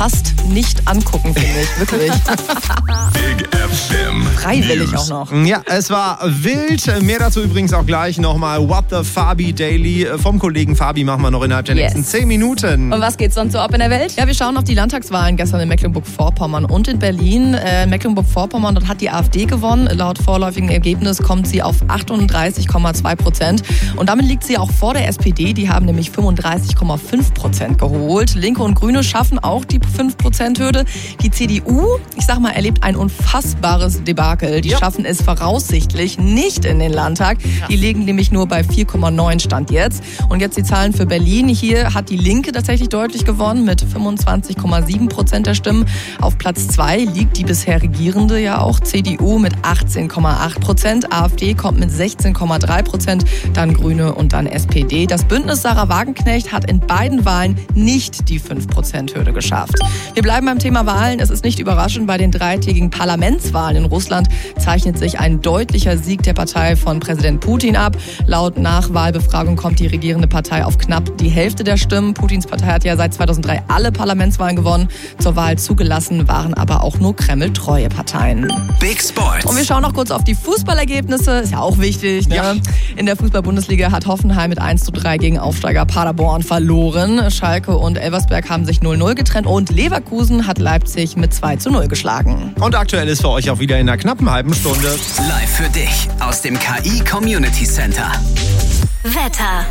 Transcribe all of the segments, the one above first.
fast nicht angucken, finde ich. Wirklich. Big FM. Freiwillig News. auch noch. Ja, es war wild. Mehr dazu übrigens auch gleich nochmal. What the Fabi Daily vom Kollegen Fabi machen wir noch innerhalb der nächsten 10 Minuten. Und was geht's sonst so ab in der Welt? Ja, wir schauen auf die Landtagswahlen gestern in Mecklenburg-Vorpommern und in Berlin. Mecklenburg-Vorpommern, dort hat die AfD gewonnen. Laut vorläufigen Ergebnis kommt sie auf 38,2%. Und damit liegt sie auch vor der SPD. Die haben nämlich 35,5% geholt. Linke und Grüne schaffen auch die 5%-Hürde. Die CDU, ich sag mal, erlebt ein unfassbares Debakel. Die schaffen es voraussichtlich nicht in den Landtag. Die liegen nämlich nur bei 4,9 Stand jetzt. Und jetzt die Zahlen für Berlin. Hier hat die Linke tatsächlich deutlich gewonnen mit 25,7% der Stimmen. Auf Platz 2 liegt die bisher regierende ja auch CDU mit 18,8%. AfD kommt mit 16,3%. Dann Grüne und dann SPD. Das Bündnis Sarah Wagenknecht hat in beiden Wahlen nicht die 5%-Hürde geschafft. Wir bleiben beim Thema Wahlen. Es ist nicht überraschend, bei den dreitägigen Parlamentswahlen in Russland zeichnet sich ein deutlicher Sieg der Partei von Präsident Putin ab. Laut Nachwahlbefragung kommt die regierende Partei auf knapp die Hälfte der Stimmen. Putins Partei hat ja seit 2003 alle Parlamentswahlen gewonnen. Zur Wahl zugelassen waren aber auch nur Kreml-treue Parteien. Big Sports. Und wir schauen noch kurz auf die Fußballergebnisse. Ist ja auch wichtig, ne? Ja. In der Fußball-Bundesliga hat Hoffenheim mit 1:3 gegen Aufsteiger Paderborn verloren. Schalke und Elversberg haben sich 0:0 getrennt und Leverkusen hat Leipzig mit 2:0 geschlagen. Und aktuell ist für euch auch wieder in einer knappen halben Stunde. Live für dich aus dem KI Community Center. Wetter.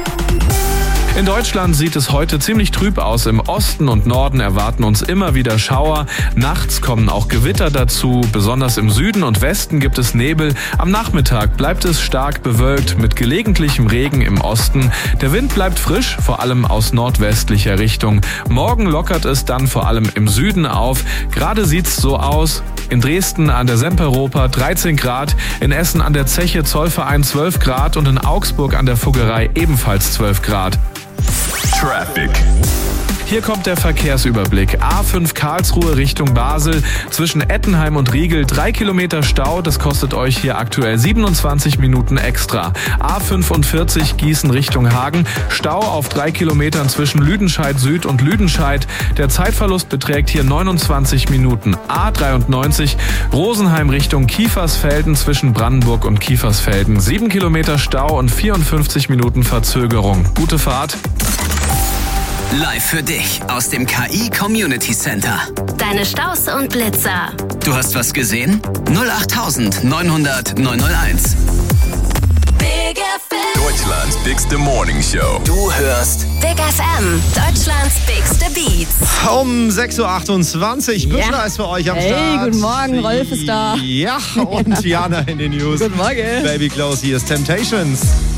In Deutschland sieht es heute ziemlich trüb aus. Im Osten und Norden erwarten uns immer wieder Schauer. Nachts kommen auch Gewitter dazu. Besonders im Süden und Westen gibt es Nebel. Am Nachmittag bleibt es stark bewölkt mit gelegentlichem Regen im Osten. Der Wind bleibt frisch, vor allem aus nordwestlicher Richtung. Morgen lockert es dann vor allem im Süden auf. Gerade sieht's so aus. In Dresden an der Semperoper 13 Grad, in Essen an der Zeche Zollverein 12 Grad und in Augsburg an der Fuggerei ebenfalls 12 Grad. Traffic. Hier kommt der Verkehrsüberblick. A5 Karlsruhe Richtung Basel. Zwischen Ettenheim und Riegel 3 Kilometer Stau. Das kostet euch hier aktuell 27 Minuten extra. A45 Gießen Richtung Hagen. Stau auf 3 Kilometern zwischen Lüdenscheid Süd und Lüdenscheid. Der Zeitverlust beträgt hier 29 Minuten. A93 Rosenheim Richtung Kiefersfelden zwischen Brandenburg und Kiefersfelden. 7 Kilometer Stau und 54 Minuten Verzögerung. Gute Fahrt. Live für dich aus dem KI Community Center. Deine Staus und Blitzer. Du hast was gesehen? 08900 901. Big FM. Deutschlands bigste Morning Show. Du hörst Big FM. Deutschlands bigste Beats. Um 6.28 Uhr. Büchner ist für euch am Start. Hey, guten Morgen, Rolf ist da. Ja, und Jana in den News. Guten Morgen. Baby Close, hier ist Temptations.